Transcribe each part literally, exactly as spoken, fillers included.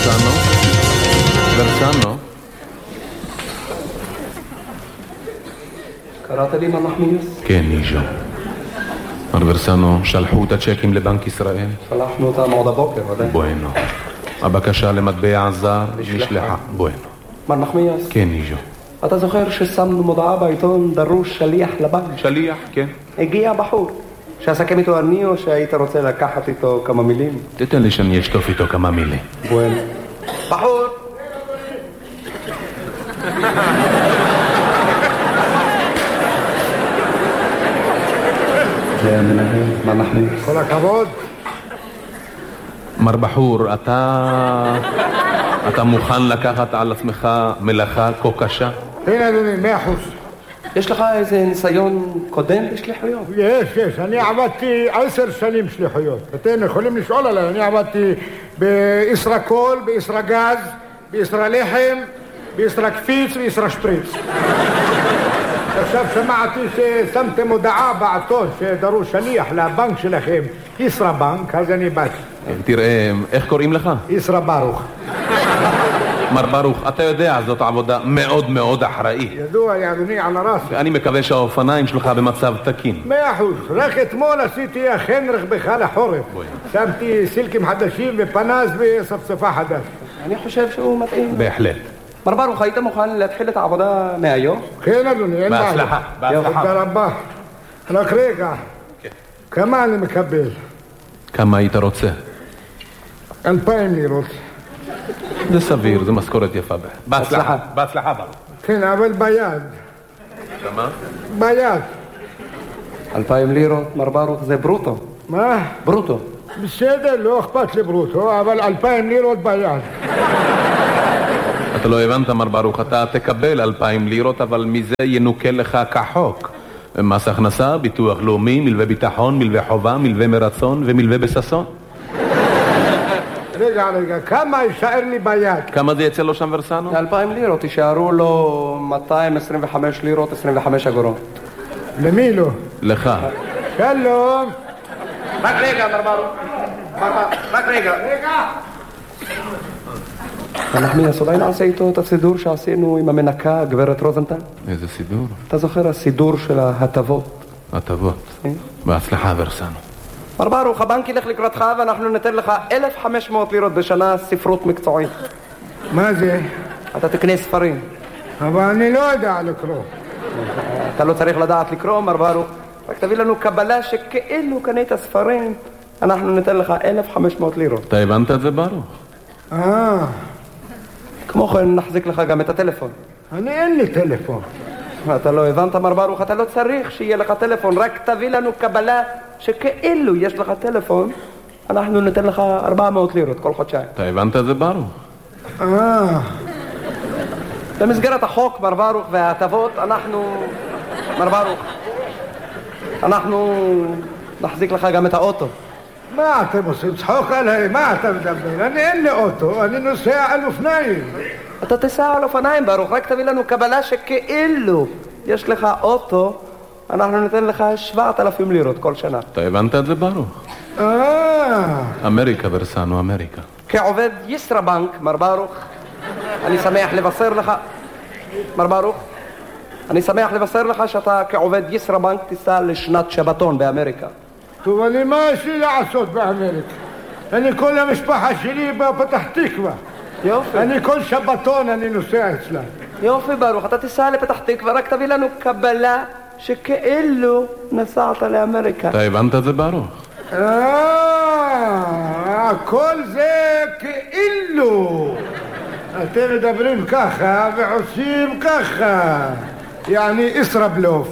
ורסנו? ורסנו? קראת לי מר נחמיאס? כן, ניז'ו. מר ורסנו, שלחו את הצ'קים לבנק ישראל? שלחנו אותם עוד הבוקר, ודאי. בואנו. הבקשה למטבע זר נשלחה. בואנו. מר נחמיאס? כן, ניז'ו. אתה זוכר ששמנו מודעה בעיתון דרוש שליח לבנק? שליח, כן. הגיע בחור. שאסכם איתו אני או שהיית רוצה לקחת איתו כמה מילים? תתן לי שאני אשטוף איתו כמה מילים. בואנו. בחור! זה המנהל, מה אנחנו? כל הכבוד. מר בחור, אתה... אתה מוכן לקחת על עצמך מלאכה כה קשה? הנה אדוני, מאה אחוז. יש לך איזה ניסיון קודם בשליחויות? יש, יש. אני עבדתי עשר שנים שליחויות. אתם יכולים לשאול עליי. אני עבדתי בישראקול, בישראגז, בישראלחם, בישראקפיץ וישראשפריץ. עכשיו שמעתי ששמתם הודעה בעיתון שדרוש שליח לבנק שלכם, ישראבנק, אז אני באתי. תראה, איך קוראים לך? ישראל ברוך. מר ברוך, אתה יודע, זאת עבודה מאוד מאוד אחראית. ידוע לי אדוני על הרס. ואני מקווה שהאופניים שלך במצב תקין. מאה אחוז. רק אתמול עשיתי אכן רכבך לחורף. שמתי סילקים חדשים ופנס וספספה חדש. אני חושב שהוא מתאים. בהחלט. מר ברוך, היית מוכן להתחיל את העבודה מהיום? כן אדוני, אין בעיה. בהצלחה, בהצלחה. תודה רבה. רק רגע. כמה אני מקבל? כמה היית רוצה? אלפיים לירות. זה סביר, זה משכורת יפה. בהצלחה. בהצלחה ברוך. כן, אבל ביד. כמה? ביד. אלפיים לירות, מר ברוך, זה ברוטו. מה? ברוטו. בסדר, לא אכפת לי ברוטו, אבל אלפיים לירות ביד. אתה לא הבנת מר ברוך, אתה תקבל אלפיים לירות, אבל מזה ינוקה לך כחוק. מס הכנסה, ביטוח לאומי, מלווה ביטחון, מלווה חובה, מלווה מרצון ומלווה בססון. רגע, רגע, כמה יישאר לי ביד? כמה זה יצא לו שם ורסנו? אלפיים לירות, יישארו לו מאתיים עשרים וחמש לירות, עשרים וחמש אגורות. למי לא? לך. שלום. רק רגע, מר ברוך. רק רגע. רגע. נחמיאס, אולי נעשה איתו את הסידור שעשינו עם המנקה, גברת רוזנטל? איזה סידור? אתה זוכר הסידור של ההטבות? הטבות. בהצלחה ורסנו. מר ברוך, הבנק ילך לקראתך ואנחנו ניתן לך אלף וחמש מאות לירות בשנה ספרות מקצועית. מה זה? אתה תקנה ספרים. אבל אני לא יודע לקרוא. אתה לא צריך לדעת לקרוא, מר ברוך. רק תביא לנו קבלה שכאילו קנית ספרים, אנחנו ניתן לך אלף וחמש מאות לירות. אתה הבנת את זה ברוך? אה. כמו כן נחזיק לך גם את הטלפון. אני אין לי טלפון. אתה לא הבנת מר ברוך, אתה לא צריך שיהיה לך טלפון, רק תביא לנו קבלה שכאילו יש לך טלפון, אנחנו ניתן לך ארבע מאות לירות כל חודשיים. אתה הבנת את זה ברוך? אה. במסגרת החוק מר ברוך וההטבות אנחנו, מר ברוך, אנחנו נחזיק לך גם את האוטו. מה אתם עושים? צחוק עליי? מה אתה מדבר? אני אין לי אוטו, אני נוסע על אופניים. אתה תסע על אופניים ברוך, רק תביא לנו קבלה שכאילו יש לך אוטו, אנחנו ניתן לך שבעת אלפים לירות כל שנה. אתה הבנת את זה ברוך? אה. אמריקה ורסנו, אמריקה. כעובד ישראבנק, מר ברוך, אני שמח לבשר לך, מר ברוך, אני שמח לבשר לך שאתה כעובד ישראבנק תיסע לשנת שבתון באמריקה. טוב, אני מה יש לי לעשות באמריקה? אני כל המשפחה שלי בפתח תקווה. יופי. אני כל שבתון אני נוסע אצלה. יופי ברוך, אתה תיסע לפתח תקווה, רק תביא לנו קבלה שכאילו נסעת לאמריקה. אתה הבנת את זה ברוך? אה, כל זה כאילו. אתם מדברים ככה ועושים ככה. יעני ישראבלוף.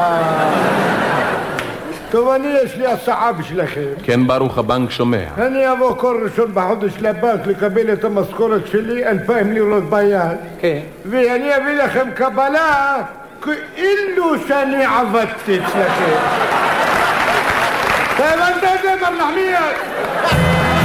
טוב, אני יש לי הצעה בשבילכם. כן ברוך, הבנק שומע. אני אבוא כל ראשון בחודש לבנק לקבל את המשכורת שלי, אלפיים לירות ביד. כן. ואני אביא לכם קבלה כאילו שאני עבדתי אצלכם. אתה הבנת את זה, מר נחמיאס?